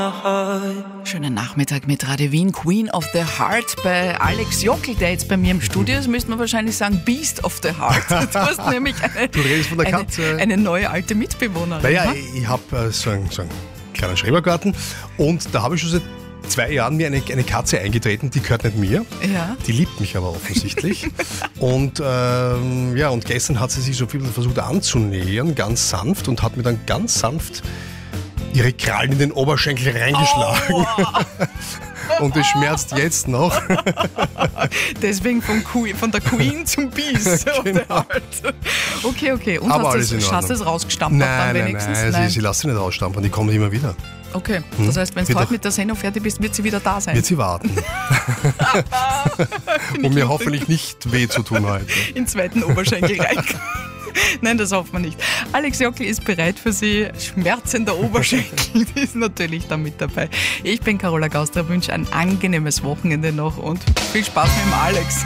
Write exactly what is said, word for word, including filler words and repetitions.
Schönen Nachmittag mit Radio Wien, Queen of the Heart bei Alex Jockel, der jetzt bei mir im Studio ist, müsste man wahrscheinlich sagen Beast of the Heart. Du hast nämlich eine, du redest von der eine, Katze. eine neue alte Mitbewohnerin. Naja, ne? ich, ich habe äh, so einen, so einen kleinen Schrebergarten und da habe ich schon seit zwei Jahren mir eine, eine Katze eingetreten, die gehört nicht mir. Ja. Die liebt mich aber offensichtlich. und, ähm, ja, und gestern hat sie sich so viel versucht anzunähern, ganz sanft, und hat mir dann ganz sanft ihre Krallen in den Oberschenkel reingeschlagen. Aua. Und es schmerzt jetzt noch. Deswegen von, Queen, von der Queen zum Beast. Genau. Okay, okay. Und Aber hast alles du in es Ordnung. rausgestampft Nein, dann nein, wenigstens? nein, nein. Sie, sie lässt sich nicht rausstampfen, die kommt immer wieder. Okay, das heißt, wenn du Wird heute doch- mit der Sendung fertig bist, wird sie wieder da sein. Wird sie warten. Um mir hoffentlich nicht weh zu tun heute. In den zweiten Oberschenkel rein. Nein, das hoffen wir nicht. Alex Jockel ist bereit für Sie. Schmerzender Oberschenkel ist natürlich da mit dabei. Ich bin Carola Gauster, wünsche ein angenehmes Wochenende noch und viel Spaß mit dem Alex.